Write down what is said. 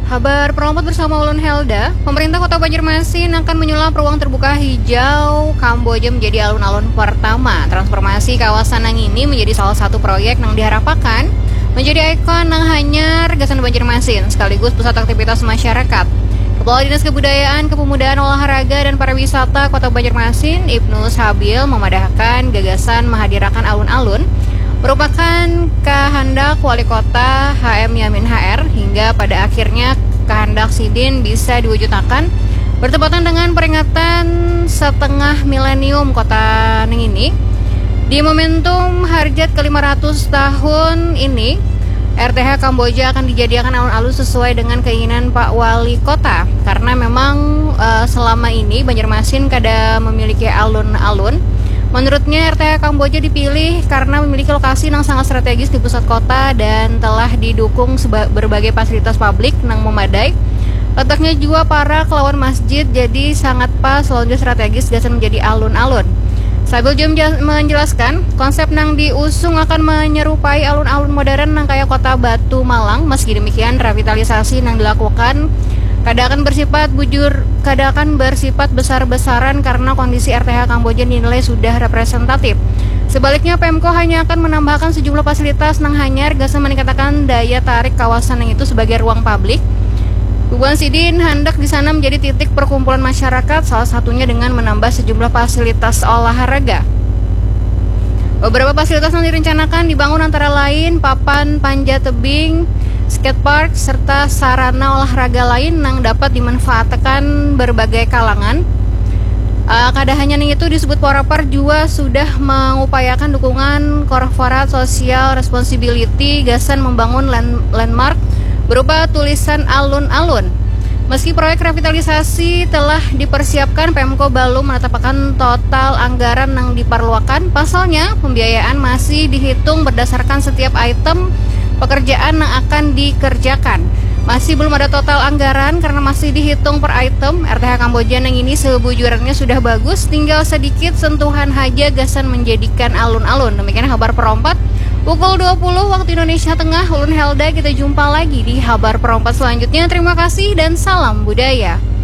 Kabar Promote bersama Ulun Helda, pemerintah Kota Banjarmasin akan menyulap ruang terbuka hijau Kamboja menjadi alun-alun pertama. Transformasi kawasan nang ini menjadi salah satu proyek yang diharapkan menjadi ikon nang hanyar Gasan Banjarmasin sekaligus pusat aktivitas masyarakat. Kepala Dinas Kebudayaan, Kepemudaan, Olahraga, dan Pariwisata Kota Banjarmasin, Ibnu Sabil, memadahkan gagasan menghadirkan alun-alun merupakan kehendak Wali Kota HM Yamin HR hingga pada akhirnya kehendak Sidin bisa diwujudkan bertepatan dengan peringatan setengah milenium kota Ning ini. Di momentum Harjat ke-500 tahun ini, RTH Kamboja akan dijadikan alun-alun sesuai dengan keinginan Pak Wali Kota karena memang selama ini Banjarmasin kada memiliki alun-alun. Menurutnya RTH Kamboja dipilih karena memiliki lokasi yang sangat strategis di pusat kota dan telah didukung berbagai fasilitas publik yang memadai. Letaknya juga para kelawan masjid jadi sangat pas lalu strategis dan menjadi alun-alun. Sambil menjelaskan, konsep yang diusung akan menyerupai alun-alun modern yang kayak kota Batu Malang. Meski demikian, revitalisasi yang dilakukan kadang akan bersifat besar-besaran karena kondisi RTH Kamboja dinilai sudah representatif. Sebaliknya, Pemko hanya akan menambahkan sejumlah fasilitas yang hanyar gasa meningkatkan daya tarik kawasan yang itu sebagai ruang publik. Tujuan Sidin hendak di sana menjadi titik perkumpulan masyarakat, salah satunya dengan menambah sejumlah fasilitas olahraga. Beberapa fasilitas yang direncanakan dibangun antara lain papan panjat tebing, skatepark, serta sarana olahraga lain yang dapat dimanfaatkan berbagai kalangan. Kada hanya itu, disebut Porapar juga sudah mengupayakan dukungan corporate social responsibility gasan membangun landmark berupa tulisan alun-alun. Meski proyek revitalisasi telah dipersiapkan, Pemko belum menetapkan total anggaran yang diperlukan. Pasalnya, pembiayaan masih dihitung berdasarkan setiap item pekerjaan yang akan dikerjakan. Masih belum ada total anggaran karena masih dihitung per item. RTH Kamboja yang ini sebujurnya sudah bagus, tinggal sedikit sentuhan haja gasan menjadikan alun-alun. Demikian kabar perompat pukul 20 waktu Indonesia Tengah. Ulun Helda, kita jumpa lagi di kabar perompat selanjutnya. Terima kasih dan salam budaya.